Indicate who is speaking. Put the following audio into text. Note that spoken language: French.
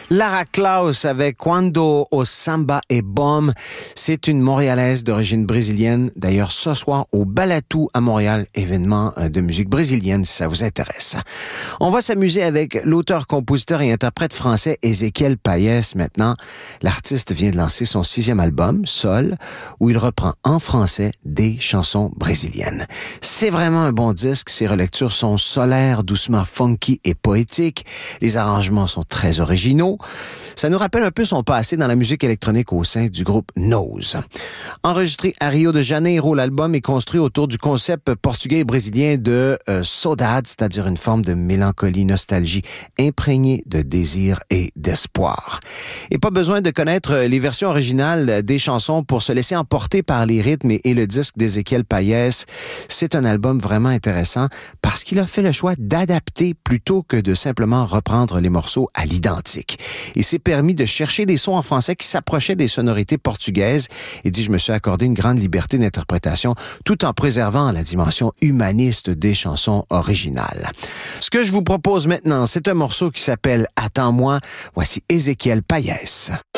Speaker 1: Lara Klaus avec Quando o Samba é Bom. C'est une Montréalaise d'origine brésilienne. D'ailleurs, ce soir, au Balatou à Montréal, événement de musique brésilienne, si ça vous intéresse. On va s'amuser avec l'auteur, compositeur et interprète français Ézéchiel Payès maintenant. L'artiste vient de lancer son 6e album, Sol, où il reprend en français des chansons brésiliennes. C'est vraiment un bon disque. Ses relectures sont solaires, doucement funky et poétiques. Les arrangements sont très originaux. Ça nous rappelle un peu son passé dans la musique électronique au sein du groupe Nose. Enregistré à Rio de Janeiro, l'album est construit autour du concept portugais et brésilien de saudade, c'est-à-dire une forme de mélancolie, nostalgie, imprégnée de désir et d'espoir. Et pas besoin de connaître les versions originales des chansons pour se laisser emporter par les rythmes et le disque d'Ézéchiel Payès. C'est un album vraiment intéressant parce qu'il a fait le choix d'adapter plutôt que de simplement reprendre les morceaux à l'identique. Il s'est permis de chercher des sons en français qui s'approchaient des sonorités portugaises et dit « Je me suis accordé une grande liberté d'interprétation tout en préservant la dimension humaniste des chansons originales. » Ce que je vous propose maintenant, c'est un morceau qui s'appelle « Attends-moi ». Voici Ézéchiel Payès.